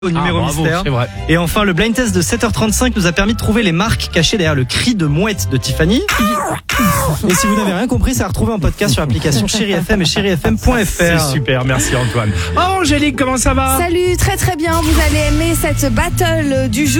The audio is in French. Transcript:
au numéro bravo, mystère. c'est vrai. Et enfin, le blind test de 7h35 nous a permis de trouver les marques cachées derrière le cri de mouette de Tiffany. Et si vous n'avez rien compris, c'est à retrouver en podcast sur l'application Chéri FM et chérifm.fr. C'est super, merci Antoine. Oh, Angélique, comment ça va? Salut, très très bien, vous allez aimer cette battle du jour.